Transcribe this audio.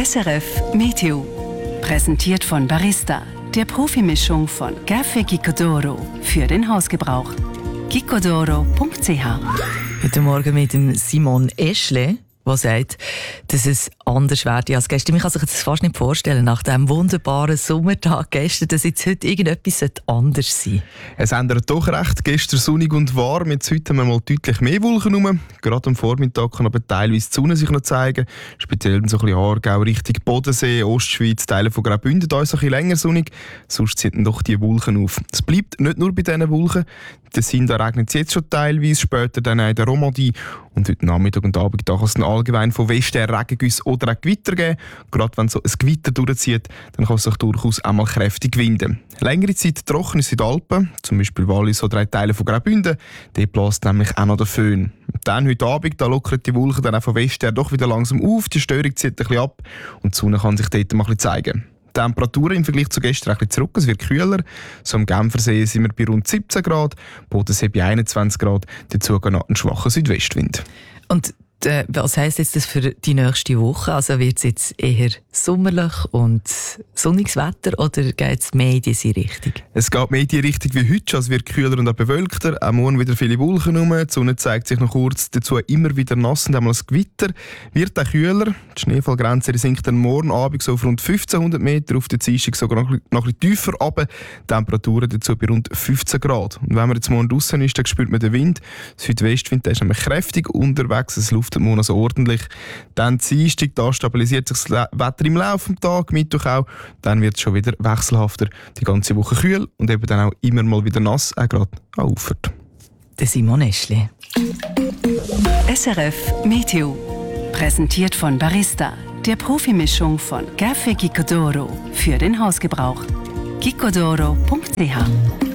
SRF Meteo. Präsentiert von Barista, der Profimischung von Café Gicodoro für den Hausgebrauch. gicodoro.ch. Heute Morgen mit dem Simon Eschle, der sagt, dass es anders werde als gestern. Ich kann sich das fast nicht vorstellen, nach diesem wunderbaren Sommertag gestern, dass jetzt heute irgendetwas anders sein sollte. Es ändert doch recht. Gestern sonnig und warm, jetzt heute haben wir mal deutlich mehr Wolken rum. Gerade am Vormittag kann aber teilweise die Sonne sich noch zeigen. Speziell so ein bisschen Aargau, Richtung Bodensee, Ostschweiz, Teile von Graubünden, da ist es ein bisschen länger sonnig. Sonst ziehen doch die Wolken auf. Es bleibt nicht nur bei diesen Wolken. Da regnet es jetzt schon teilweise, später dann auch in der Romandie. Und heute Nachmittag und Abend kann es dann allgemein von Westen her Regengüsse oder auch Gewitter geben. Gerade wenn so ein Gewitter durchzieht, dann kann es sich durchaus einmal kräftig winden. Längere Zeit trocken ist in den Alpen, zum Beispiel Wallis oder Teile von Graubünden. Dort bläst nämlich auch noch der Föhn. Dann heute Abend, da lockern die Wolken dann auch von Westen her doch wieder langsam auf. Die Störung zieht ein bisschen ab und die Sonne kann sich dort mal ein bisschen zeigen. Die Temperaturen im Vergleich zu gestern ein bisschen zurück, es wird kühler. So am Genfersee sind wir bei rund 17 Grad, Bodensee bei 21 Grad, dazu geht noch ein schwacher Südwestwind. Und was heisst jetzt das für die nächste Woche? Also wird es jetzt eher sommerlich und sonniges Wetter oder geht es mehr in diese Richtung? Es geht mehr in die Richtung wie heute, es wird kühler und auch bewölkter. Auch morgen wieder viele Wolken rum, die Sonne zeigt sich noch kurz, dazu immer wieder nass und einmal ein Gewitter. Wird auch kühler, die Schneefallgrenze sinkt dann morgen Abend so auf rund 1500 Meter, auf der Dienstag sogar noch ein bisschen tiefer runter. Temperaturen dazu bei rund 15 Grad. Und wenn man jetzt morgen draussen ist, dann spürt man den Wind. Der Südwestwind, der ist nämlich kräftig unterwegs, es luftet morgen also ordentlich. Dann Dienstag, da stabilisiert sich das Wetter im Laufe des Tages, Mittwoch auch. Dann wird es schon wieder wechselhafter, die ganze Woche kühl und eben dann auch immer mal wieder nass, auch gerade an Ufert. Der Simon Eschle. SRF Meteo. Präsentiert von Barista, der Profimischung von Café Gicodoro für den Hausgebrauch. gicodoro.ch